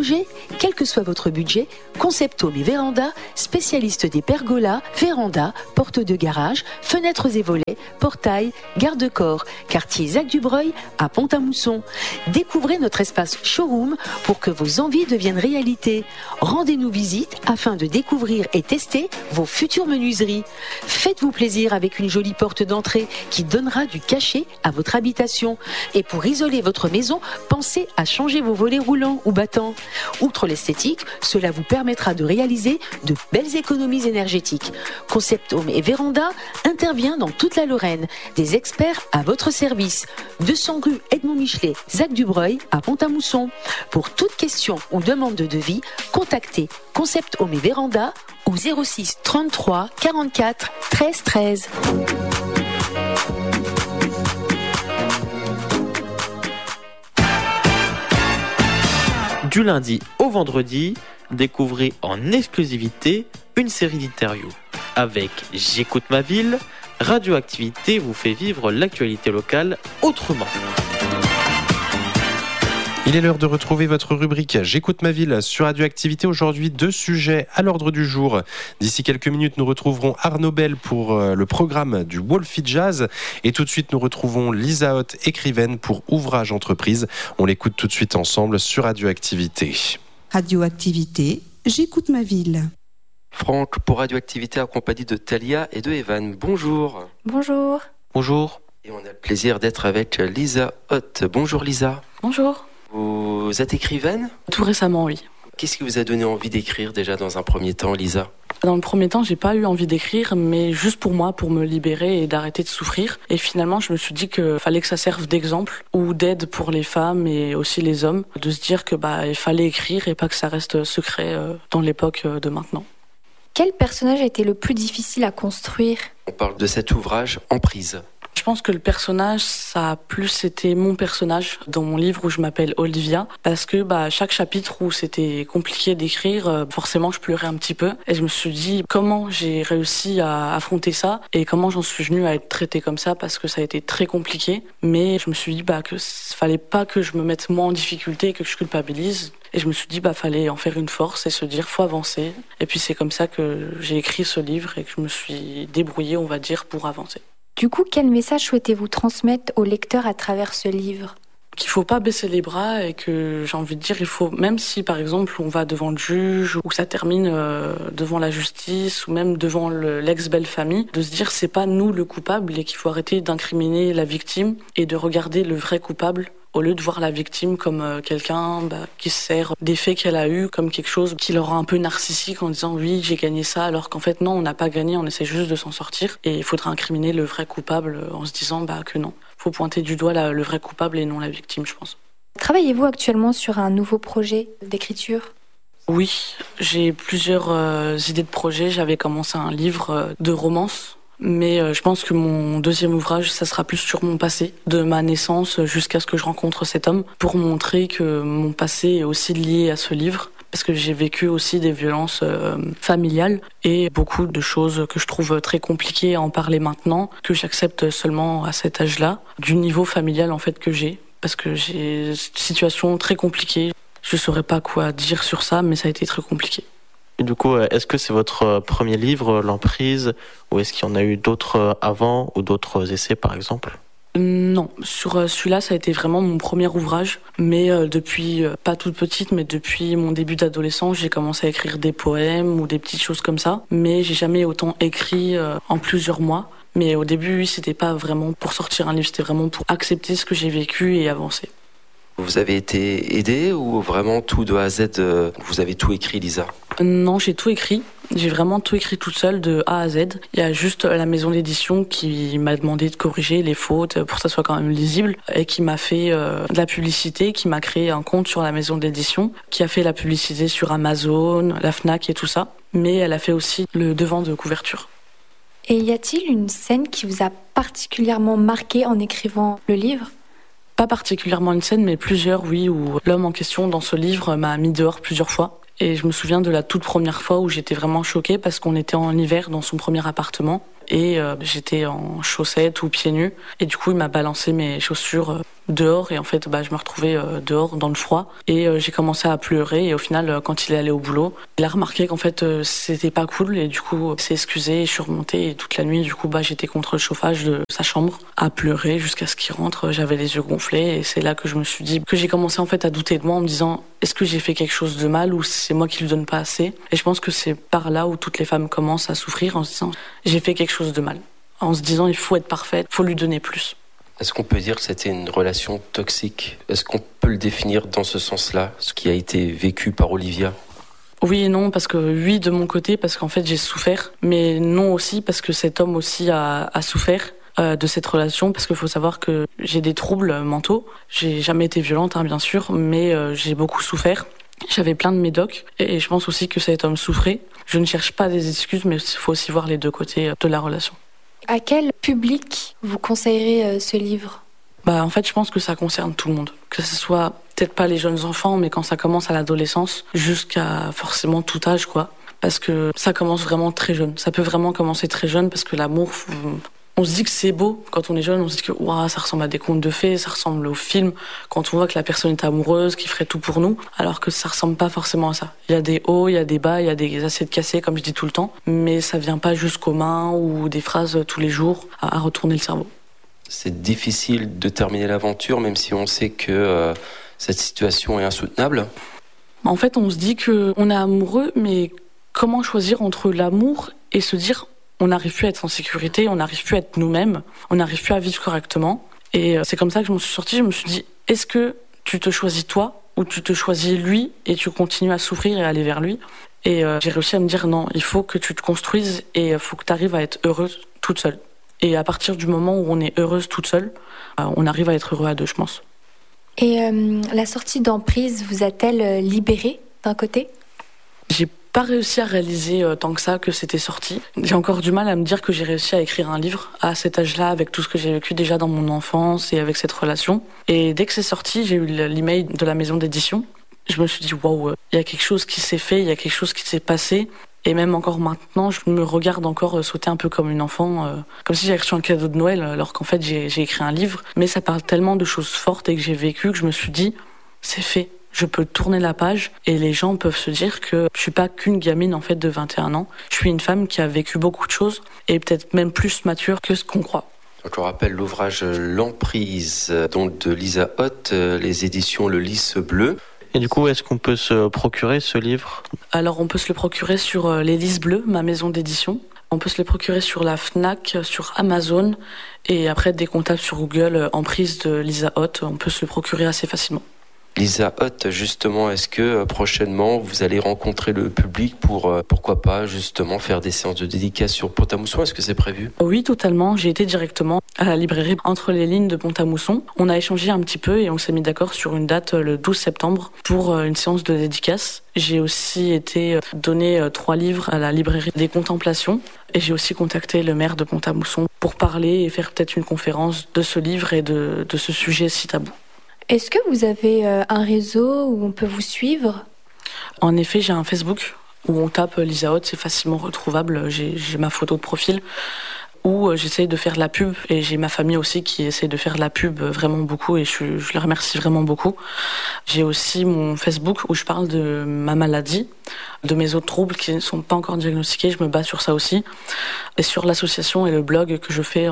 projet, quel que soit votre budget, Concept Home et Véranda, spécialistes des pergolas, vérandas, portes de garage, fenêtres et volets, portails, garde-corps, quartier Zac-du-Breuil à Pont-à-Mousson. Découvrez notre espace showroom pour que vos envies deviennent réalité. Rendez-nous visite afin de découvrir et tester vos futures menuiseries. Faites-vous plaisir avec une jolie porte d'entrée qui donnera du cachet à votre habitation. Et pour isoler votre maison, pensez à changer vos volets roulants ou battants. Outre l'esthétique, cela vous permettra de réaliser de belles économies énergétiques. Concept Home et Véranda intervient dans toute la Lorraine. Des experts à votre service. 200 rue Edmond Michelet, Zac-du-Breuil à Pont-à-Mousson. Pour toute question ou demande de devis, contactez Concept Home et Véranda au 06 33 44 13 13. Du lundi au vendredi, découvrez en exclusivité une série d'interviews. Avec J'écoute ma ville, Radioactivité vous fait vivre l'actualité locale autrement. Il est l'heure de retrouver votre rubrique J'écoute ma ville sur Radioactivité. Aujourd'hui, 2 sujets à l'ordre du jour. D'ici quelques minutes, nous retrouverons Arnaud Bell pour le programme du Wolfie Jazz. Et tout de suite, nous retrouvons Lisa Hoth, écrivaine pour Ouvrage Entreprise. On l'écoute tout de suite ensemble sur Radioactivité. Radioactivité, J'écoute ma ville. Franck pour Radioactivité accompagné de Thalia et de Evan. Bonjour. Bonjour. Bonjour. Et on a le plaisir d'être avec Lisa Hoth. Bonjour Lisa. Bonjour. Vous êtes écrivaine ? Tout récemment, oui. Qu'est-ce qui vous a donné envie d'écrire déjà dans un premier temps, Lisa ? Dans le premier temps, j'ai pas eu envie d'écrire, mais juste pour moi, pour me libérer et d'arrêter de souffrir. Et finalement, je me suis dit qu'il fallait que ça serve d'exemple ou d'aide pour les femmes et aussi les hommes, de se dire que il fallait écrire et pas que ça reste secret dans l'époque de maintenant. Quel personnage a été le plus difficile à construire ? On parle de cet ouvrage Emprise. Je pense que le personnage, ça a plus été mon personnage dans mon livre où je m'appelle Olivia, parce que chaque chapitre où c'était compliqué d'écrire, forcément je pleurais un petit peu et je me suis dit comment j'ai réussi à affronter ça et comment j'en suis venue à être traitée comme ça, parce que ça a été très compliqué, mais je me suis dit que fallait pas que je me mette moi en difficulté et que je culpabilise. Et je me suis dit, fallait en faire une force et se dire, faut avancer. Et puis c'est comme ça que j'ai écrit ce livre et que je me suis débrouillée, on va dire, pour avancer. Du coup, quel message souhaitez-vous transmettre aux lecteurs à travers ce livre ? Qu'il faut pas baisser les bras et que, j'ai envie de dire, il faut, même si par exemple on va devant le juge ou que ça termine devant la justice ou même devant l'ex-belle-famille, de se dire c'est pas nous le coupable et qu'il faut arrêter d'incriminer la victime et de regarder le vrai coupable, au lieu de voir la victime comme quelqu'un qui se sert des faits qu'elle a eus comme quelque chose qui leur rend un peu narcissique en disant oui j'ai gagné ça, alors qu'en fait non, on n'a pas gagné, on essaie juste de s'en sortir. Et il faudra incriminer le vrai coupable en se disant que non. Il faut pointer du doigt le vrai coupable et non la victime, je pense. Travaillez-vous actuellement sur un nouveau projet d'écriture ? Oui, j'ai plusieurs idées de projet. J'avais commencé un livre de romance. Mais je pense que mon deuxième ouvrage, ça sera plus sur mon passé, de ma naissance jusqu'à ce que je rencontre cet homme, pour montrer que mon passé est aussi lié à ce livre, parce que j'ai vécu aussi des violences familiales et beaucoup de choses que je trouve très compliquées à en parler maintenant, que j'accepte seulement à cet âge-là, du niveau familial en fait que j'ai, parce que j'ai une situation très compliquée. Je saurais pas quoi dire sur ça, mais ça a été très compliqué. Et du coup, est-ce que c'est votre premier livre, L'Emprise, ou est-ce qu'il y en a eu d'autres avant, ou d'autres essais par exemple ? Non, sur celui-là, ça a été vraiment mon premier ouvrage. Mais depuis, pas toute petite, mais depuis mon début d'adolescence, j'ai commencé à écrire des poèmes ou des petites choses comme ça. Mais j'ai jamais autant écrit en plusieurs mois. Mais au début, oui, c'était pas vraiment pour sortir un livre, c'était vraiment pour accepter ce que j'ai vécu et avancer. Vous avez été aidée ou vraiment tout de A à Z, vous avez tout écrit, Lisa ? Non, j'ai tout écrit. J'ai vraiment tout écrit toute seule de A à Z. Il y a juste la maison d'édition qui m'a demandé de corriger les fautes pour que ça soit quand même lisible et qui m'a fait de la publicité, qui m'a créé un compte sur la maison d'édition, qui a fait la publicité sur Amazon, la Fnac et tout ça. Mais elle a fait aussi le devant de couverture. Et y a-t-il une scène qui vous a particulièrement marqué en écrivant le livre ? Pas particulièrement une scène, mais plusieurs, oui, où l'homme en question dans ce livre m'a mis dehors plusieurs fois. Et je me souviens de la toute première fois où j'étais vraiment choquée parce qu'on était en hiver dans son premier appartement et j'étais en chaussettes ou pieds nus. Et du coup, il m'a balancé mes chaussures dehors et en fait je me retrouvais dehors dans le froid et j'ai commencé à pleurer et au final quand il est allé au boulot il a remarqué qu'en fait c'était pas cool et du coup il s'est excusé et je suis remontée et toute la nuit du coup j'étais contre le chauffage de sa chambre à pleurer jusqu'à ce qu'il rentre. J'avais les yeux gonflés et c'est là que je me suis dit que j'ai commencé en fait à douter de moi en me disant est-ce que j'ai fait quelque chose de mal ou c'est moi qui lui donne pas assez. Et je pense que c'est par là où toutes les femmes commencent à souffrir en se disant j'ai fait quelque chose de mal, en se disant il faut être parfaite, il faut lui donner plus. Est-ce qu'on peut dire que c'était une relation toxique ? Est-ce qu'on peut le définir dans ce sens-là, ce qui a été vécu par Olivia ? Oui et non, parce que oui de mon côté, parce qu'en fait j'ai souffert, mais non aussi parce que cet homme aussi a souffert de cette relation, parce qu'il faut savoir que j'ai des troubles mentaux. J'ai jamais été violente, bien sûr, mais j'ai beaucoup souffert. J'avais plein de médocs et je pense aussi que cet homme souffrait. Je ne cherche pas des excuses, mais il faut aussi voir les deux côtés de la relation. À quel public vous conseillerez ce livre ? En fait, je pense que ça concerne tout le monde. Que ce soit peut-être pas les jeunes enfants, mais quand ça commence à l'adolescence, jusqu'à forcément tout âge, quoi. Parce que ça commence vraiment très jeune. Ça peut vraiment commencer très jeune parce que l'amour, on se dit que c'est beau quand on est jeune, on se dit que ça ressemble à des contes de fées, ça ressemble aux films, quand on voit que la personne est amoureuse, qui ferait tout pour nous, alors que ça ressemble pas forcément à ça. Il y a des hauts, il y a des bas, il y a des assiettes cassées, comme je dis tout le temps, mais ça vient pas jusqu'aux mains ou des phrases tous les jours à retourner le cerveau. C'est difficile de terminer l'aventure, même si on sait que cette situation est insoutenable. En fait, on se dit qu'on est amoureux, mais comment choisir entre l'amour et se dire on n'arrive plus à être en sécurité, on n'arrive plus à être nous-mêmes, on n'arrive plus à vivre correctement. Et c'est comme ça que je m'en suis sortie. Je me suis dit, est-ce que tu te choisis toi ou tu te choisis lui et tu continues à souffrir et à aller vers lui ? Et j'ai réussi à me dire non, il faut que tu te construises et il faut que tu arrives à être heureuse toute seule. Et à partir du moment où on est heureuse toute seule, on arrive à être heureux à deux, je pense. Et la sortie d'Emprise vous a-t-elle libérée d'un côté ? J'ai pas réussi à réaliser tant que ça que c'était sorti. J'ai encore du mal à me dire que j'ai réussi à écrire un livre à cet âge-là, avec tout ce que j'ai vécu déjà dans mon enfance et avec cette relation. Et dès que c'est sorti, j'ai eu l'email de la maison d'édition. Je me suis dit waouh, il y a quelque chose qui s'est fait, il y a quelque chose qui s'est passé. Et même encore maintenant, je me regarde encore sauter un peu comme une enfant, comme si j'avais reçu un cadeau de Noël, alors qu'en fait j'ai écrit un livre. Mais ça parle tellement de choses fortes et que j'ai vécu que je me suis dit c'est fait. Je peux tourner la page et les gens peuvent se dire que je suis pas qu'une gamine en fait de 21 ans. Je suis une femme qui a vécu beaucoup de choses et peut-être même plus mature que ce qu'on croit. Donc on rappelle l'ouvrage L'Emprise, donc de Lisa Hoth, les éditions Le Lys Bleu. Et du coup, est-ce qu'on peut se procurer ce livre ? Alors on peut se le procurer sur Les Lys Bleu, ma maison d'édition. On peut se le procurer sur la Fnac, sur Amazon et après dès qu'on tape sur Google Emprise de Lisa Hoth, on peut se le procurer assez facilement. Lisa Hoth, justement, est-ce que prochainement vous allez rencontrer le public pour, pourquoi pas, justement, faire des séances de dédicace sur Pont-à-Mousson ? Est-ce que c'est prévu ? Oui, totalement. J'ai été directement à la librairie Entre les lignes de Pont-à-Mousson. On a échangé un petit peu et on s'est mis d'accord sur une date le 12 septembre pour une séance de dédicace. J'ai aussi été donner 3 livres à la librairie des Contemplations et j'ai aussi contacté le maire de Pont-à-Mousson pour parler et faire peut-être une conférence de ce livre et de ce sujet si tabou. Est-ce que vous avez un réseau où on peut vous suivre ? En effet, j'ai un Facebook où on tape Lisa Hoth, c'est facilement retrouvable. J'ai ma photo de profil où j'essaye de faire de la pub et j'ai ma famille aussi qui essaye de faire de la pub vraiment beaucoup et je les remercie vraiment beaucoup. J'ai aussi mon Facebook où je parle de ma maladie, de mes autres troubles qui ne sont pas encore diagnostiqués. Je me base sur ça aussi et sur l'association et le blog que je fais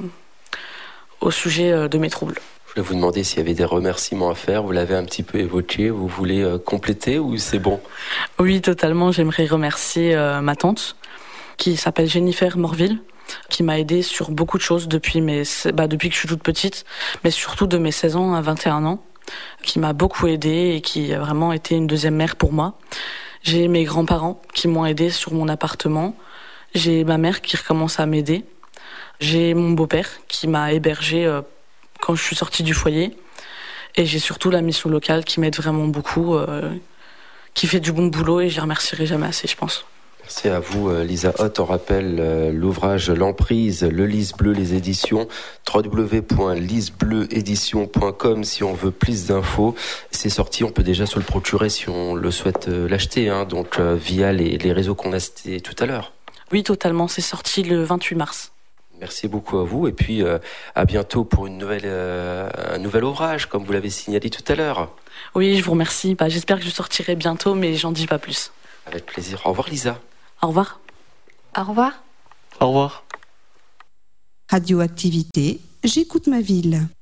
au sujet de mes troubles. Je voulais vous demander s'il y avait des remerciements à faire. Vous l'avez un petit peu évoqué. Vous voulez compléter ou c'est bon ? Oui, totalement. J'aimerais remercier ma tante qui s'appelle Jennifer Morville, qui m'a aidée sur beaucoup de choses depuis que je suis toute petite, mais surtout de mes 16 ans à 21 ans, qui m'a beaucoup aidée et qui a vraiment été une deuxième mère pour moi. J'ai mes grands-parents qui m'ont aidée sur mon appartement. J'ai ma mère qui recommence à m'aider. J'ai mon beau-père qui m'a hébergée quand je suis sortie du foyer. Et j'ai surtout la mission locale qui m'aide vraiment beaucoup, qui fait du bon boulot et je les remercierai jamais assez, je pense. Merci à vous, Lisa Hoth. On rappelle l'ouvrage L'Emprise, Le Lys Bleu, les éditions, www.lysbleuédition.com si on veut plus d'infos. C'est sorti, on peut déjà se le procurer si on le souhaite l'acheter, donc via les réseaux qu'on a cités tout à l'heure. Oui, totalement, c'est sorti le 28 mars. Merci beaucoup à vous et puis à bientôt pour un nouvel ouvrage comme vous l'avez signalé tout à l'heure. Oui, je vous remercie. J'espère que je sortirai bientôt, mais j'en dis pas plus. Avec plaisir. Au revoir Lisa. Au revoir. Au revoir. Au revoir. Radioactivité, j'écoute ma ville.